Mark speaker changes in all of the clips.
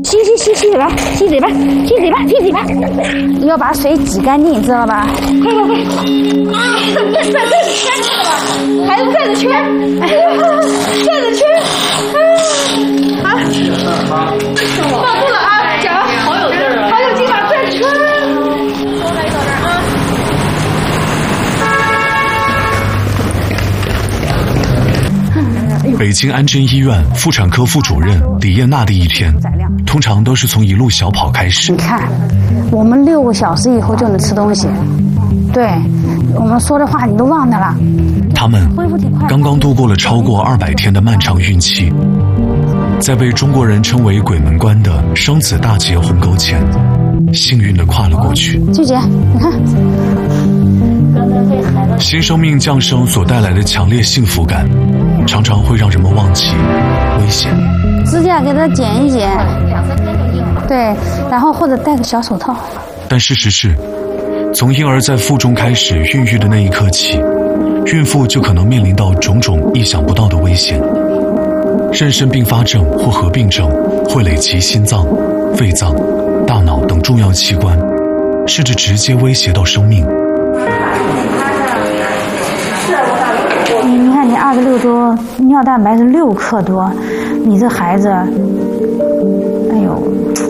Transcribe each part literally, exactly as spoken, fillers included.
Speaker 1: 吸吸吸吸嘴巴，吸嘴巴，吸嘴巴，吸嘴巴，要把水挤干净，知道吧？快快快！啊，转转转着圈了吧？孩子转着圈，哎呀，转着圈，啊！抱住了啊，脚好有劲儿啊，好有劲啊，转圈。过来到这儿啊。
Speaker 2: 北京安贞医院妇产科副主任李艳娜的一天，通常都是从一路小跑开始。
Speaker 1: 你看，我们六个小时以后就能吃东西，对，我们说的话你都忘掉了。
Speaker 2: 他们刚刚度过了超过二百天的漫长孕期，在被中国人称为鬼门关的生子大劫鸿沟前，幸运地跨了过去。
Speaker 1: 季姐，你看。
Speaker 2: 新生命降生所带来的强烈幸福感，常常会让人们忘记危险。
Speaker 1: 指甲给它剪一剪，对，然后或者戴个小手套。
Speaker 2: 但事实是，从婴儿在腹中开始孕育的那一刻起，孕妇就可能面临到种种意想不到的危险。妊娠并发症或合并症会累及心脏、肺脏、大脑等重要器官，甚至直接威胁到生命。
Speaker 1: 你看，你二十六周，尿蛋白是六克多，你这孩子，哎呦，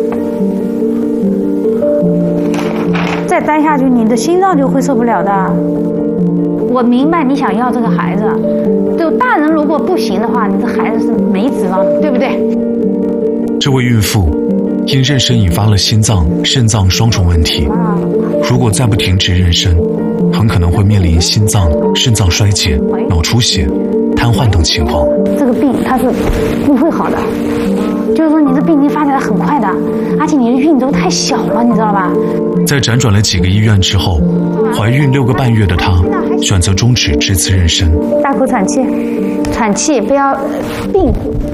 Speaker 1: 再待下去，你的心脏就会受不了的。我明白你想要这个孩子，就大人如果不行的话，你这孩子是没指望的，对不对？
Speaker 2: 这位孕妇因妊娠引发了心脏、肾脏双重问题，如果再不停止妊娠，很可能会面临心脏、肾脏衰竭、脑出血、瘫痪等情况。
Speaker 1: 这个病它是不会好的，就是说你这病情发展的很快的，而且你的孕周太小了，你知道吧？
Speaker 2: 在辗转了几个医院之后，怀孕六个半月的她选择终止这次妊娠。
Speaker 1: 大口喘气，喘气不要病。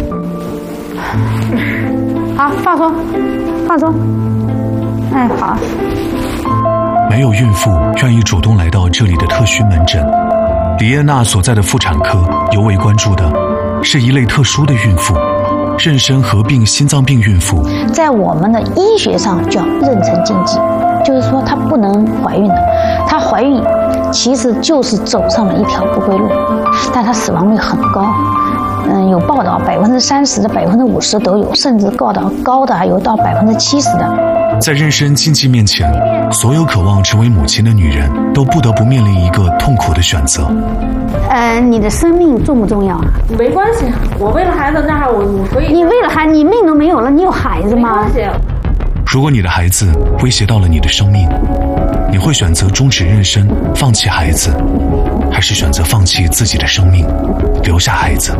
Speaker 1: 好，放松，放松。哎，好。
Speaker 2: 没有孕妇愿意主动来到这里的特需门诊。李艳娜所在的妇产科尤为关注的是一类特殊的孕妇——妊娠合并心脏病孕妇。
Speaker 3: 在我们的医学上叫妊娠禁忌，就是说她不能怀孕的。她怀孕其实就是走上了一条不归路，但她死亡率很高。嗯，有报道百分之三十的、百分之五十都有，甚至高到高的还有到百分之七十的。
Speaker 2: 在妊娠禁忌面前，所有渴望成为母亲的女人都不得不面临一个痛苦的选择。
Speaker 1: 呃，你的生命重不重要啊？
Speaker 4: 没关系，我为了孩子，那我我可以。
Speaker 1: 你为了孩，你命都没有了，你有孩子吗？
Speaker 4: 没关系。
Speaker 2: 如果你的孩子威胁到了你的生命，你会选择终止妊娠，放弃孩子，还是选择放弃自己的生命，留下孩子？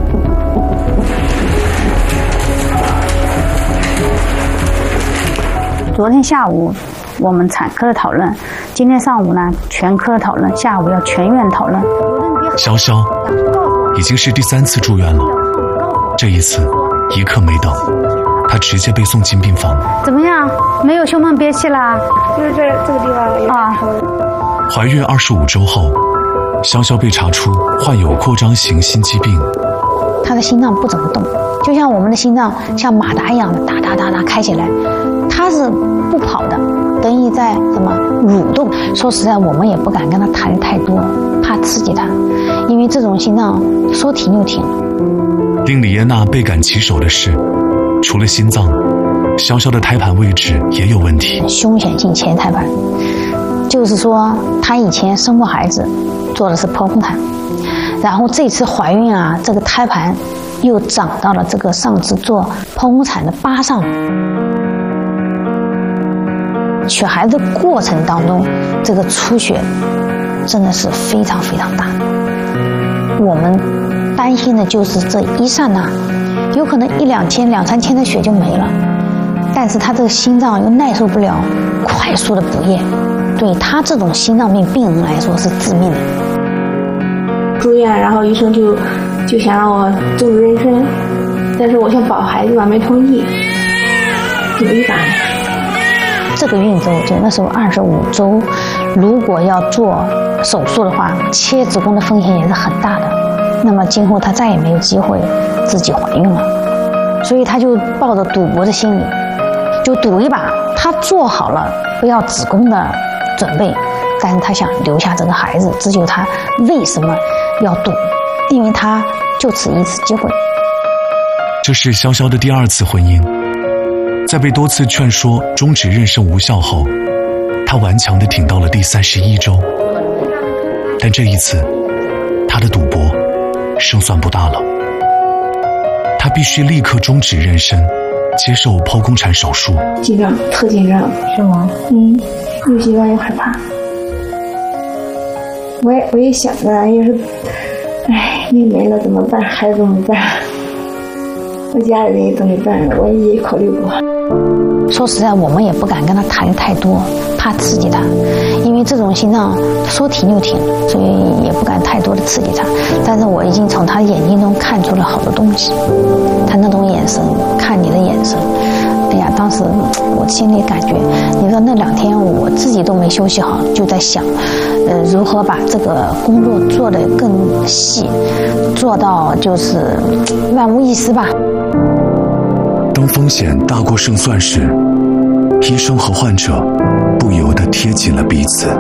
Speaker 1: 昨天下午我们产科的讨论，今天上午呢全科的讨论，下午要全院讨论。
Speaker 2: 潇潇已经是第三次住院了，这一次一刻没等，她直接被送进病房。
Speaker 1: 怎么样？没有胸闷憋气啦？
Speaker 4: 就是这这个地方啊。
Speaker 2: 怀孕二十五周后，潇潇被查出患有扩张型心肌病。
Speaker 3: 她的心脏不怎么动，就像我们的心脏像马达一样的哒哒哒哒开起来。他是不跑的，等于在什么蠕动。说实在，我们也不敢跟他谈太多，怕刺激他，因为这种心脏说停就停。
Speaker 2: 令李艳娜倍感棘手的是，除了心脏，潇潇的胎盘位置也有问题，
Speaker 3: 凶险性前胎盘，就是说她以前生过孩子，做的是剖宫产，然后这次怀孕啊，这个胎盘又长到了这个上次做剖宫产的疤上。取孩子的过程当中，这个出血真的是非常非常大。我们担心的就是这一刹那，有可能一两千、两三千的血就没了，但是他这个心脏又耐受不了快速的补液，对他这种心脏病病人来说是致命的。
Speaker 4: 住院，然后医生就就想让我终止妊娠，但是我想保孩子嘛，没同意，就违反了。
Speaker 3: 这个孕周就那时候二十五周，如果要做手术的话，切子宫的风险也是很大的。那么今后她再也没有机会自己怀孕了，所以她就抱着赌博的心理， 就赌一把。他做好了不要子宫的准备，但是他想留下这个孩子，这就是他为什么要赌，因为他就此一次机会。
Speaker 2: 这是潇潇的第二次婚姻，在被多次劝说终止妊娠无效后，他顽强地挺到了第三十一周。但这一次，他的赌博胜算不大了，他必须立刻终止妊娠，接受剖宫产手术。
Speaker 4: 紧张，特紧张，
Speaker 3: 是吗？
Speaker 4: 嗯，又紧张又害怕。我也我也想着，要是，哎，你没了怎么办？孩子怎么办？我家里人也怎么办？我也考虑过。
Speaker 3: 说实在，我们也不敢跟他谈太多，怕刺激他，因为这种心脏说停就停，所以也不敢太多的刺激他。但是我已经从他眼睛中看出了好多东西，他那种眼神，看你的眼神，哎呀，当时我心里感觉，你说那两天我自己都没休息好，就在想，呃，如何把这个工作做得更细，做到就是万无一失吧。
Speaker 2: 当风险大过胜算时，医生和患者不由得贴紧了彼此。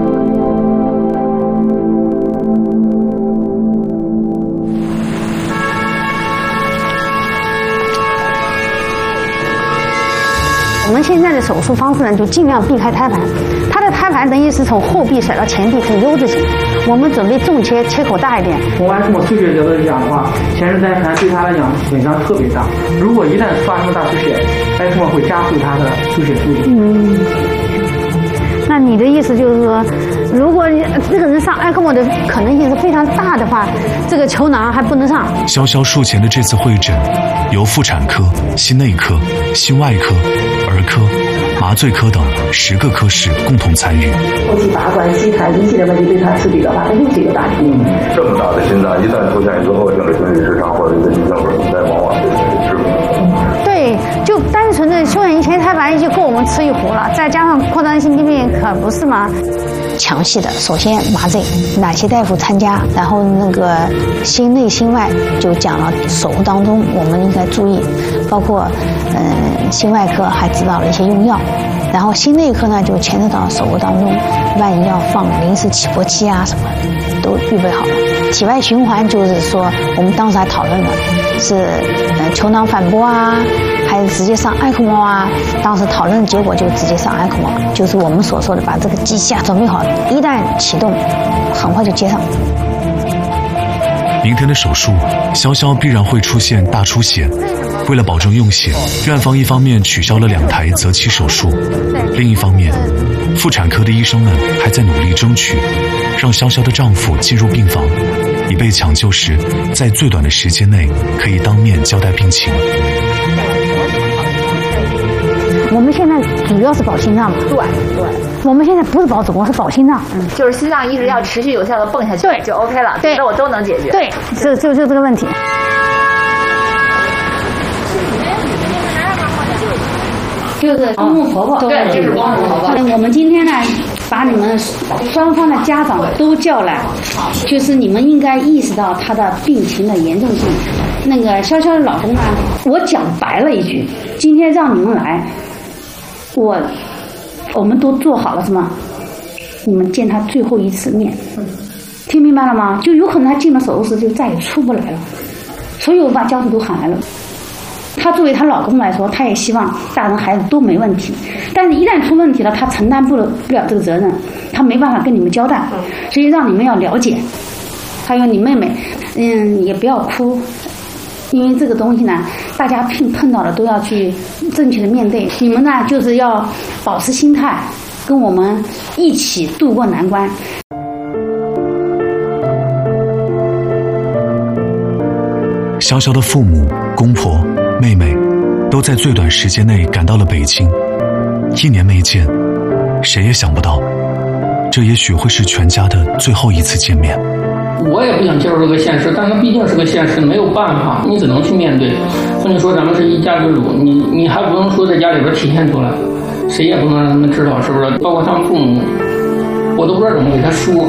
Speaker 1: 我们现在的手术方式呢，就尽量避开胎盘。它的胎盘等于是从后壁甩到前壁，呈 U 字形。我们准备重切，切口大一点。
Speaker 5: 从 E C M O 出血角度来讲的话，前置胎盘对它来讲损伤特别大。如果一旦发生大出血 ，E C M O 会加速它的出血速度。
Speaker 1: 嗯。那你的意思就是说，如果这个人上 E C M O 的可能性是非常大的话，这个球囊还不能上。
Speaker 2: 潇潇术前的这次会诊，由妇产科、心内科、心外科、儿科、麻醉科等十个科室共同参与。
Speaker 6: 后期拔管、吸痰一系列问题对他刺激的话，它又是一个大题。嗯，
Speaker 7: 这么大的心脏一旦出现一个恶性的心律失常或者一个心脏病，那往往是致命的。
Speaker 1: 对，就单纯的休养一前胎盘就够我们吃一壶了，再加上扩张性疾病，可不是吗？
Speaker 3: 详细的，首先麻醉，哪些大夫参加，然后那个心内心外就讲了手术当中我们应该注意，包括嗯心外科还指导了一些用药，然后心内科呢就牵扯到手术当中万一要放临时起搏器啊什么都预备好了。体外循环就是说我们当时还讨论了是呃球囊反拨啊，还是直接上 E C M O 啊，当时讨论的结果就直接上 E C M O， 就是我们所说的把这个机器啊准备好，一旦启动很快就接上。
Speaker 2: 明天的手术，潇潇必然会出现大出血。为了保证用血，院方一方面取消了两台择期手术，另一方面，妇产科的医生们还在努力争取，让潇潇的丈夫进入病房，以备抢救时在最短的时间内可以当面交代病情。
Speaker 1: 我们现在主要是保心脏嘛，
Speaker 8: 对对，
Speaker 1: 我们现在不是保子宫，是保心脏。嗯，
Speaker 8: 就是心脏一直要持续有效的蹦下去，
Speaker 1: 对，
Speaker 8: 就 OK 了。
Speaker 1: 对，
Speaker 8: 这我都能解决。
Speaker 1: 对，就就就这个问题。
Speaker 9: 就是公公婆婆，
Speaker 8: 对，这是公公婆婆。
Speaker 9: 我们今天呢，把你们双方的家长都叫来，就是你们应该意识到他的病情的严重性。那个潇潇的老公呢，我讲白了一句，今天让你们来，我我们都做好了什么？你们见他最后一次面，听明白了吗？就有可能他进了手术室就再也出不来了，所以我把家属都喊来了。她作为她老公来说，她也希望大人孩子都没问题，但是一旦出问题了，她承担不了不了这个责任，她没办法跟你们交代，所以让你们要了解。还有你妹妹，嗯，也不要哭，因为这个东西呢，大家碰碰到了都要去正确的面对。你们呢，就是要保持心态，跟我们一起度过难关。
Speaker 2: 潇潇的父母、公婆、妹妹都在最短时间内赶到了北京，一年没见，谁也想不到，这也许会是全家的最后一次见面。
Speaker 5: 我也不想接受这个现实，但它毕竟是个现实，没有办法，你只能去面对。或者说咱们是一家之主，你你还不能说在家里边体现出来，谁也不能让他们知道，是不是？包括他们父母，我都不知道怎么给他说。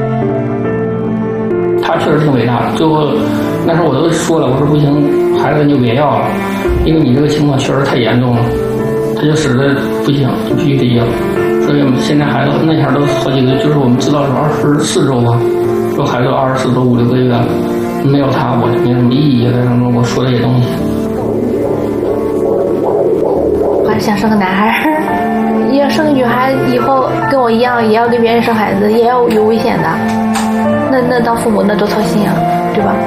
Speaker 5: 他确实挺伟大的，最后那时候我都说了，我说不行，孩子你就别要了，因为你这个情况确实太严重了， 他就实在不行，就必须得要。所以我们现在孩子那前都好几个月，就是我们知道是二十四周吧，说孩子二十四周五六个月，没有他我就没什么意义在上面我说这些东西。
Speaker 4: 我还想生个男孩，要生个女孩以后跟我一样，也要给别人生孩子，也要有危险的。那那当父母那多操心啊，对吧？